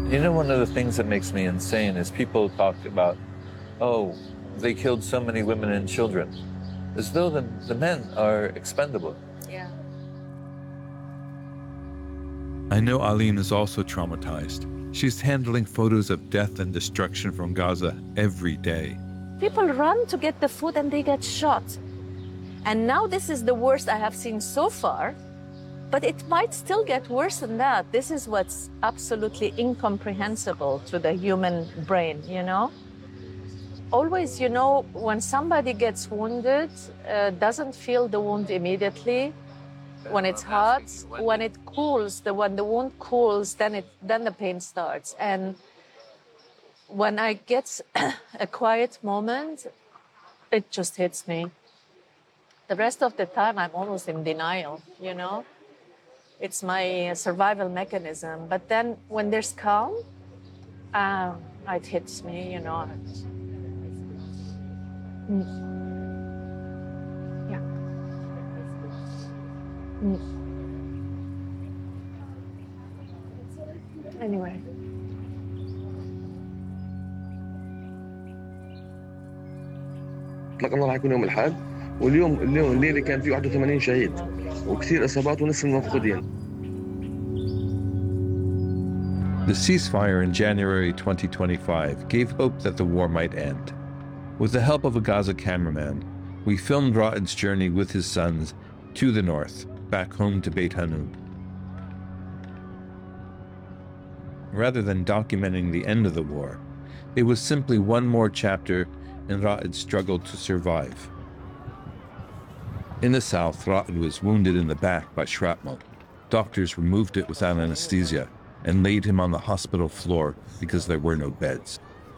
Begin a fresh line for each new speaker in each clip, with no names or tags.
You know, one of the things that makes me insane is people talk about, oh, they killed so many women and children, as though the men are expendable.
Yeah.
I know Aline is also traumatized. She's handling photos of death and destruction from Gaza every day.
People run to get the food and they get shot. And now this is the worst I have seen so far, but it might still get worse than that. This is what's absolutely incomprehensible to the human brain, you know? Always, you know, when somebody gets wounded, doesn't feel the wound immediately. When it's hot, when it cools, when the wound cools, then the pain starts. And when I get a quiet moment, it just hits me. The rest of the time, I'm almost in denial, you know? It's my survival mechanism. But then when there's calm, it hits me, you know. Yeah. Anyway.
اطلق النار حيكون يوم الاحد واليوم الليله كان في 81 شهيد وكثير اصابات ونصف المفقودين.
The ceasefire in January 2025 gave hope that the war might end. With the help of a Gaza cameraman, we filmed Raed's journey with his sons to the north, back home to Beit Hanun. Rather than documenting the end of the war, it was simply one more chapter in Raed's struggle to survive. In the south, Raed was wounded in the back by shrapnel. Doctors removed it without anesthesia and laid him on the hospital floor because there were no beds.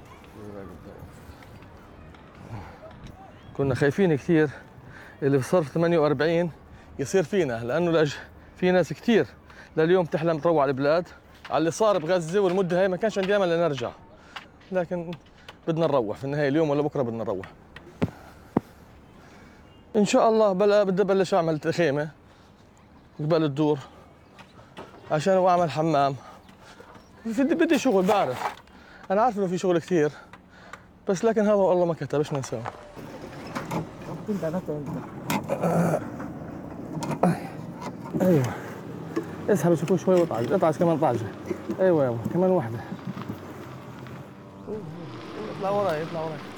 كنا خايفين كثير اللي صار 48 يصير فينا لانه في ناس كثير لليوم تحلم تروح على البلاد على اللي صار بغزه والمده هي ما كانش عندي امل نرجع لكن بدنا نروح في النهايه اليوم ولا بكره بدنا نروح ان شاء الله. بدي ابلش اعمل خيمه قبل الدور عشان اعمل حمام. بدي شغل بعرف انا عارف انه في شغل كثير بس لكن هذا والله ما كتب ايش نسوي. ايوه اسحب شوفوا شوي وطعج اطعج كمان طعجه. ايوه يابا كمان واحده. اطلع وراي اطلع وراي.